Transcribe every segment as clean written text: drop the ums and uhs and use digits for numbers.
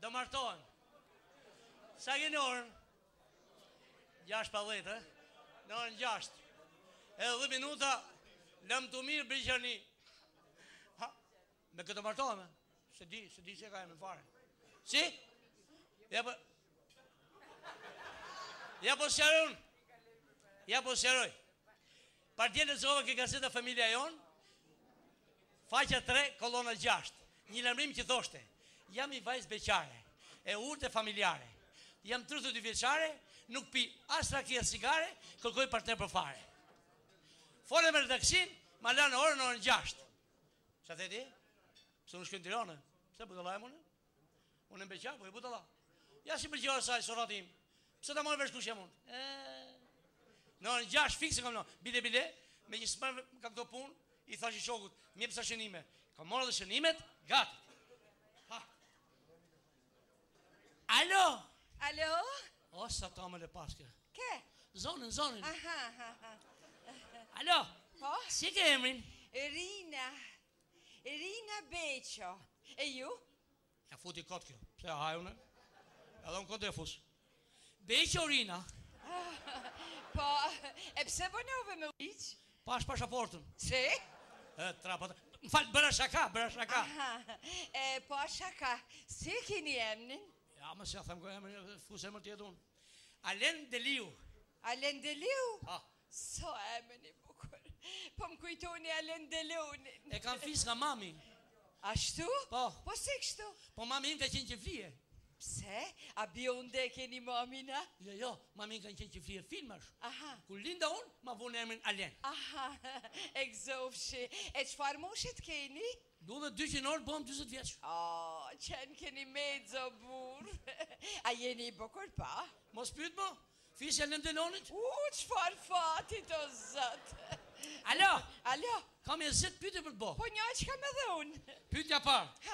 Do martohen. Sa keni orën? 6:10, në orën 6. Edhe 10 minuta, lëm të mirë Brigjani. Ha, me këtë martohem, se di se ka e me fare. Si? Ja po sjaroj. Partia lexova ke gazeta Familja Jon, faqja 3, kolona 6. Një lajmërim që thoshte: jam i vajzë beqare, e urtë familjare. Jam 32 vjeçare, nuk pi as rakia cigare, kërkoj partner për fare. Fole me redaksin, ma lanë orën në orën 6. Qa the ti? Pse unë shkën Tirane? Pse budalla e mune? Unë e beqar, po e budalla. Ja si përgjore saj, soratim. Pse ta morë vesh kush jam unë? Në orën 6 fikse kam në, bile, me një smërë ka këto punë, i thash i shokut, mjep sa shënime. Ka morë dhe shënimet, gati. Ha. Alo? O, sa ta me le paske. Ke? Zonin. Aha. Alo? Po? Si ke emrin? Rina Beqo. E ju? Ja futi kot kjo. Pse a hajune? Edhe unë kot e fus. Beqo Rina. Po, e pse bënove me uiq? Pash pashaportën. Si? Trapat. Më falë, bëra shaka. Aha, po shaka. Si keni emnin? Ja, më se ja them emrin, fus emër tjetë unë. Alen Deliu. Alen Deliu? Ha. So emën i bukur. Po më kujtoni Alen Deliunin. E kam fis nga mami. Ashtu? Po. Po si kështu? Po mami ka qenë qeflije. Pse? A bjonde keni mamina? Jo, mami ka qenë qeflije filmash. Aha. Kur linda unë, ma vunë emrin Alen. Aha, e gëzofshi. E qfar moshit keni? Du dhe 200 orë, bom 20 vjeç. Qenë keni mezzo burr. A jeni i bukur pa? Mos pyet mo, fisja në ndelonit. Qfar fatit o zët. Alo, kam e 10 pyetje për të bo. Po një që kam edhe unë. Pyetja parë. Ha.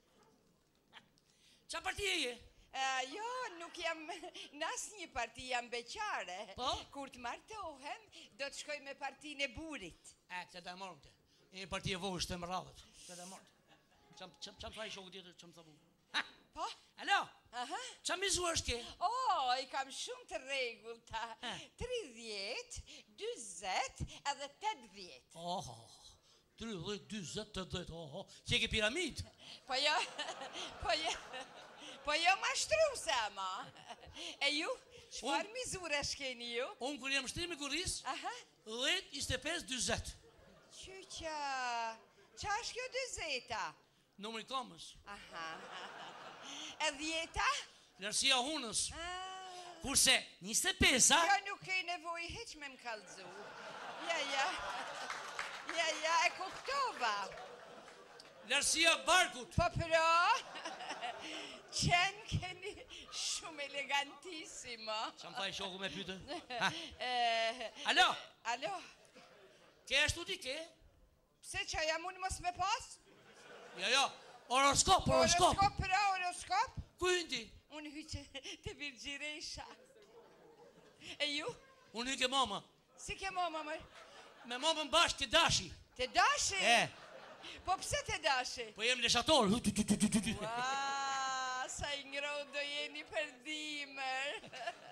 Qa partije je? Jo, nuk jam nas një parti, jam beqare. Po? Kur të martohem, do të shkoj me partinë e burit. Që da morëm të. E një partije vogë shtë më radhët. Që da morëm të. Qa më thaj shokë tjetër, që më thabu? Po? Alo? Aha. Qa mizuar shke? I kam shumë të regullta. 30, 40 edhe 80. 30, 20, 80, që ke piramid? Po jo ma shtru se ama. E ju, qëfar mizura shkeni ju? Unë kur jam shtrimi kuris, 10, 25, 20. Qyqa, qa është kjo 20-a? Numri komës. Aha. E 10-a? Lërsia hunës. Kurse 25-a... Jo nuk e nevoj heq me më kalzu. Ja, e kuptova. Lërsia barkut. Po pra, qenë keni shumë elegantissimo. Qa më thaj shoku me pyte? Alo? Ke ashtu ti ke? Pse që jam unë mos me pas? Jo, horoskop. Horoskop? Ku hynë ti? Unë hyqe të Virgjiresha. E ju? Unë hyke mama. Si ke mama mërë? Me mamën bashkë të dashi. Të dashi? Po pse të dashi? Po jem leshator. Sa i ngro do jeni për dimër.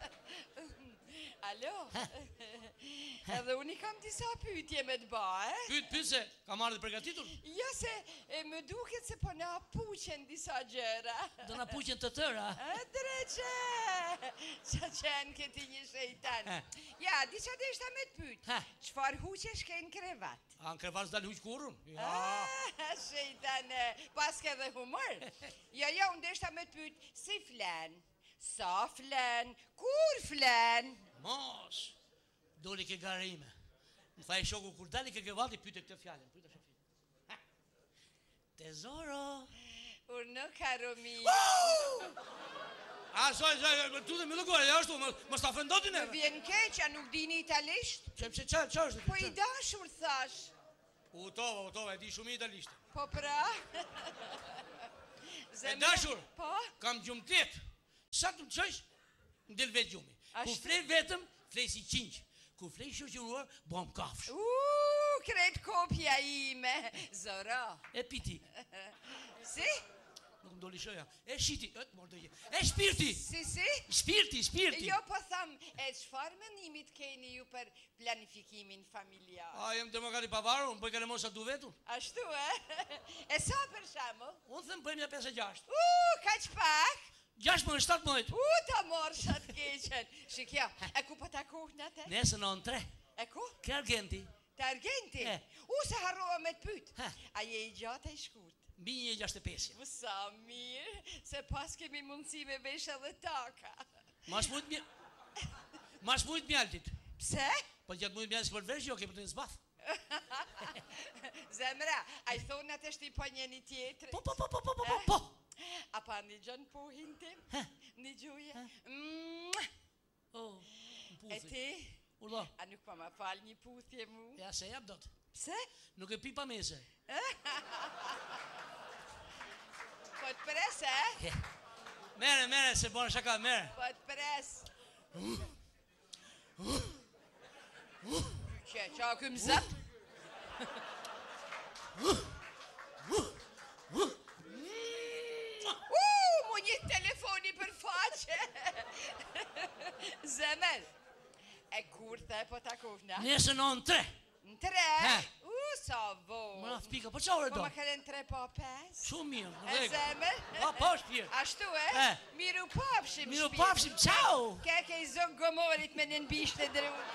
Alo? Edhe unë i kam disa pyetje me të ba, Pyet se, kam ardhë përgatitur? Jo se, më duket se po na puqen disa gjëra. Do na puqen të tëra? Dreqe! Qa qenë këti një shejtan. Ja, disa dhe ishta me të pyt. Qfar huqesh ke në krevat? Në krevat s'dal huq kurrën? Shejtane, paske dhe humor. Jo, unë dhe ishta me të pyt, si flen? Sa flen? Kur flen? Mos, doli ke gare ime. Më thaj shoku, kur dali ke gëvati, pyte këtë fjallin. Tesoro. Urno, caro mio. Soj, tu dhe me lëgore, ashtu, më sta fëndoti neve. Më vjen keqa, nuk dini italisht? Qa është? Po i dashur, thash. Utova, e di shumë italisht. Po pra? E dashur, po? Kam gjumë tjetë. Sa të më qësh, në del vetë gjumi. Ku flej vetëm, flej si qinqë. Ku flej shoqëruar, bom kafsh. Kret kopja ime. Zora. E piti. Si? Nuk më lishoja. E shiti, e shpirti. Si? Shpirti. Jo, po tham, e çfarë mendimit keni ju për planifikimin familjar? Jem demokrat i pavarur, unë bëj kale mosa du vetun. Ashtu, E sa për shembull? Unë them bëjmë 56. Kaq pak? 16-17. Ta morë shatë keqen. Shikja, e ku po takohën atë? Nesër në 3. E ku? Ke Argenti. Të Argenti? Se harrova me të pyt. A je i gjatë e shkurt? Mbi 1.65. Sa mirë, se pas kemi mundësi me vesh edhe taka. Mas mujt mjaltit. Pse? Po gjatë mujt mjaltit për vesh, jo, ke për të një zbath. Zemra, a i thonë atë është i po njeni tjetëri? Po. A pa një gjënë pohin tim? Një gjuje? E ti? Urdo. A nuk pa ma falë një puthje mu? Ja, se jap dot. Pse? Nuk e pi pa mese. Po të pres, Mere, se bon shaka, mere. Po të pres. Qa këm zëp? Mu një telefoni për faqe. Zemel, e kur the po takovna? Nesër në 3. Në 3? Sa vo. Më rafë pika, po qa ore do? Po më kërën 3 po 5? Shumë mirë. E zemel? Po shpirë. Ashtu Miru pafshim Miru pafshim, ciao. Keke i zon gomorit me në nbishte drunit.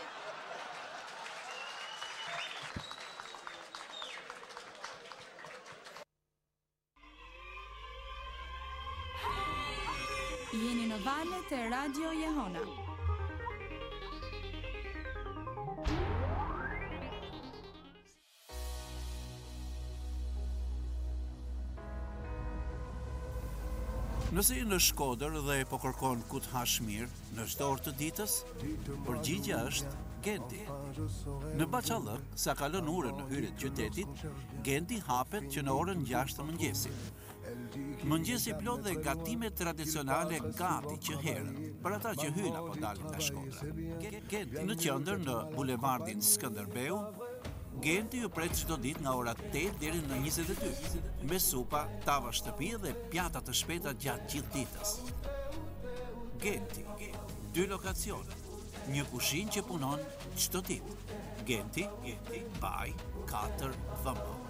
Jeni në valët e Radio Jehona. Nëse je në Shkodër dhe po kërkon ku të hash mirë në çdo orë të ditës, përgjigjja është Genti. Në Bachallëk, sa kalon orën në hyrje të qytetit, Genti hapet që në orën 6 të mëngjesit. Mëngjesi plot dhe gatime tradicionale gati që herën, për ata që hyjnë apo dalin nga Shkodra. Genti në qendër në bulevardin Skënderbeu, Genti ju pret çdo ditë nga ora 8 deri në 22, me supa, tava shtëpi dhe pjata të shpejta gjatë gjithë ditës. Genti, 2 lokacione, një kushinë që punon çdo ditë. Genti, Baj 4 VM.